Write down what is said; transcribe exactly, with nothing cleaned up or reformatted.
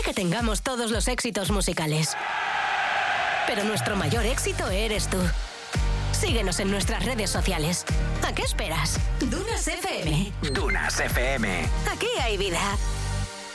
que tengamos todos los éxitos musicales. Pero nuestro mayor éxito eres tú. Síguenos en nuestras redes sociales. ¿A qué esperas? Dunas F M. Dunas F M. Aquí hay vida.